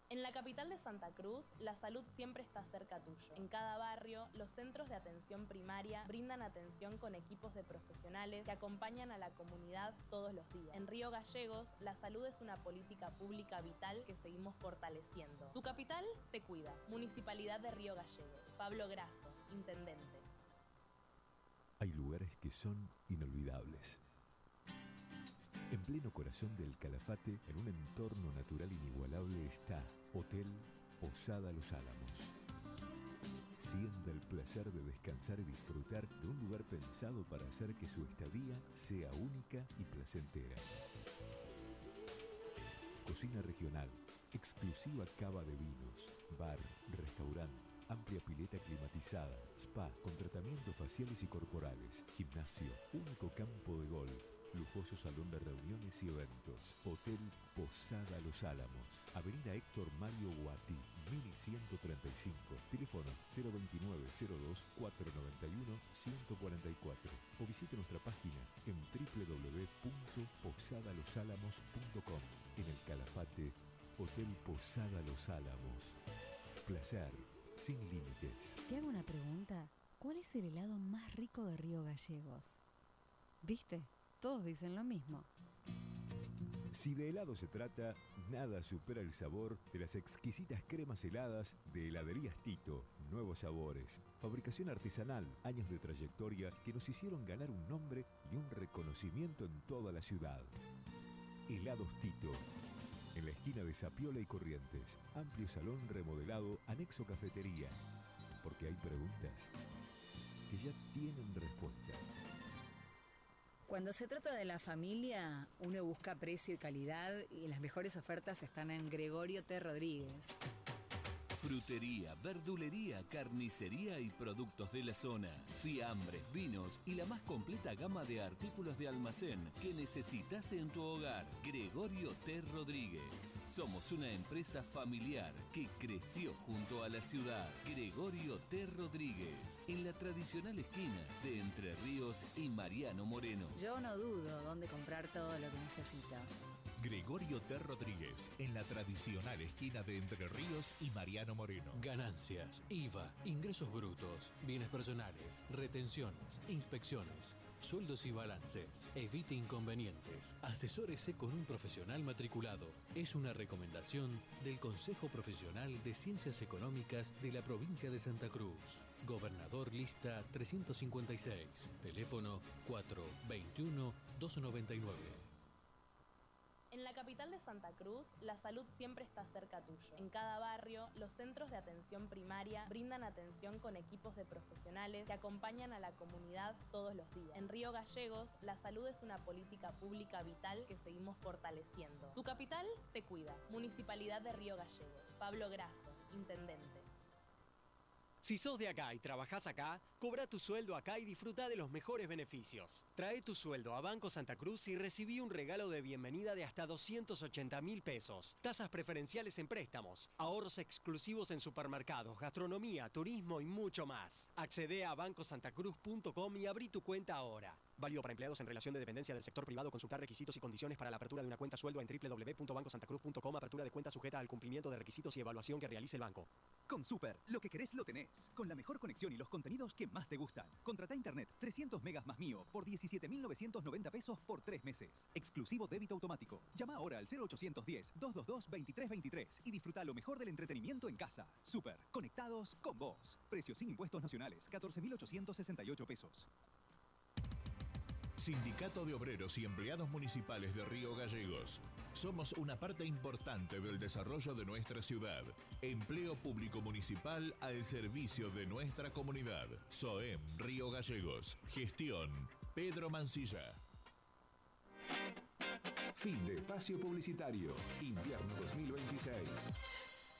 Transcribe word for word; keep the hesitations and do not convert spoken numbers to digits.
En la capital de Santa Cruz, la salud siempre está cerca tuyo. En cada barrio, los centros de atención primaria brindan atención con equipos de profesionales que acompañan a la comunidad todos los días. En Río Gallegos, la salud es una política pública vital que seguimos fortaleciendo. Tu capital te cuida. Municipalidad de Río Gallegos. Pablo Grasso, Intendente. Hay lugares que son inolvidables. En pleno corazón del Calafate, en un entorno natural inigualable, está Hotel Posada Los Álamos. Sienta el placer de descansar y disfrutar de un lugar pensado para hacer que su estadía sea única y placentera. Cocina regional, exclusiva cava de vinos, bar, restaurante, amplia pileta climatizada, spa con tratamientos faciales y corporales, gimnasio, único campo de golf, lujoso salón de reuniones y eventos. Hotel Posada Los Álamos, Avenida Héctor Mario Guatí, mil ciento treinta y cinco, teléfono cero veintinueve cero dos cuatrocientos noventa y uno ciento cuarenta y cuatro o visite nuestra página en doble u doble u doble u punto posada los álamos punto com. En el Calafate, Hotel Posada Los Álamos. Placer sin límites. Te hago una pregunta. ¿Cuál es el helado más rico de Río Gallegos? ¿Viste? Todos dicen lo mismo. Si de helado se trata, nada supera el sabor de las exquisitas cremas heladas de Heladerías Tito. Nuevos sabores, fabricación artesanal, años de trayectoria que nos hicieron ganar un nombre y un reconocimiento en toda la ciudad. Helados Tito. En la esquina de Zapiola y Corrientes. Amplio salón remodelado, anexo cafetería. Porque hay preguntas que ya tienen respuesta. Cuando se trata de la familia, uno busca precio y calidad y las mejores ofertas están en Gregorio T. Rodríguez. Frutería, verdulería, carnicería y productos de la zona. Fiambres, vinos y la más completa gama de artículos de almacén que necesitas en tu hogar. Gregorio T. Rodríguez. Somos una empresa familiar que creció junto a la ciudad. Gregorio T. Rodríguez. En la tradicional esquina de Entre Ríos y Mariano Moreno. Yo no dudo dónde comprar todo lo que necesito. Gregorio T. Rodríguez, en la tradicional esquina de Entre Ríos y Mariano Moreno. Ganancias, I V A, ingresos brutos, bienes personales, retenciones, inspecciones, sueldos y balances. Evite inconvenientes. Asesórese con un profesional matriculado. Es una recomendación del Consejo Profesional de Ciencias Económicas de la provincia de Santa Cruz. Gobernador lista trescientos cincuenta y seis. Teléfono cuatro veintiuno doscientos noventa y nueve. En la capital de Santa Cruz, la salud siempre está cerca tuyo. En cada barrio, los centros de atención primaria brindan atención con equipos de profesionales que acompañan a la comunidad todos los días. En Río Gallegos, la salud es una política pública vital que seguimos fortaleciendo. Tu capital te cuida. Municipalidad de Río Gallegos. Pablo Grasso, Intendente. Si sos de acá y trabajás acá, cobra tu sueldo acá y disfruta de los mejores beneficios. Trae tu sueldo a Banco Santa Cruz y recibí un regalo de bienvenida de hasta doscientos ochenta mil pesos. Tasas preferenciales en préstamos, ahorros exclusivos en supermercados, gastronomía, turismo y mucho más. Accede a banco santa cruz punto com y abrí tu cuenta ahora. Válido para empleados en relación de dependencia del sector privado. Consultar requisitos y condiciones para la apertura de una cuenta sueldo en doble u doble u doble u punto banco santa cruz punto com. Apertura de cuenta sujeta al cumplimiento de requisitos y evaluación que realice el banco. Con Super, lo que querés lo tenés. Con la mejor conexión y los contenidos que más te gustan. Contrata internet trescientos megas más mío por diecisiete mil novecientos noventa pesos por tres meses. Exclusivo débito automático. Llama ahora al cero ochocientos diez, doscientos veintidós, veintitrés veintitrés y disfruta lo mejor del entretenimiento en casa. Super, conectados con vos. Precios sin impuestos nacionales, catorce mil ochocientos sesenta y ocho pesos. Sindicato de Obreros y Empleados Municipales de Río Gallegos. Somos una parte importante del desarrollo de nuestra ciudad. Empleo público municipal al servicio de nuestra comunidad. SOEM Río Gallegos. Gestión Pedro Mancilla. Fin de espacio publicitario. Invierno dos mil veintiséis.